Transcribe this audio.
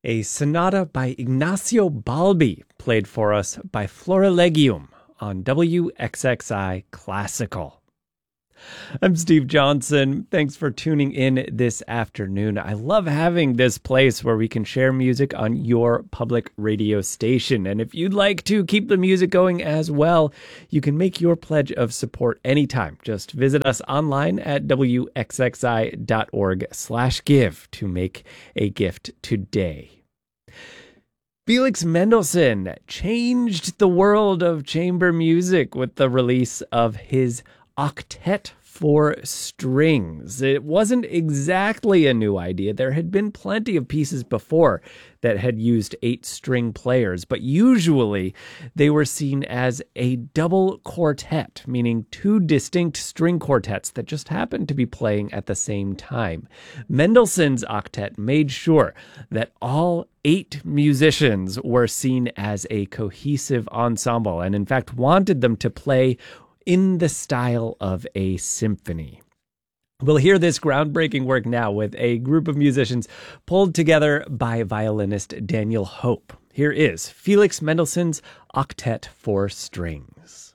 A sonata by Ignacio Balbi, played for us by Florilegium on WXXI Classical. I'm Steve Johnson. Thanks for tuning in this afternoon. I love having this place where we can share music on your public radio station. And if you'd like to keep the music going as well, you can make your pledge of support anytime. Just visit us online at wxxi.org/give to make a gift today. Felix Mendelssohn changed the world of chamber music with the release of his Octet for Strings. It wasn't exactly a new idea. There had been plenty of pieces before that had used 8-string players, but usually they were seen as a double quartet, meaning 2 distinct string quartets that just happened to be playing at the same time. Mendelssohn's octet made sure that all 8 musicians were seen as a cohesive ensemble, and in fact wanted them to play in the style of a symphony. We'll hear this groundbreaking work now with a group of musicians pulled together by violinist Daniel Hope. Here is Felix Mendelssohn's Octet for Strings.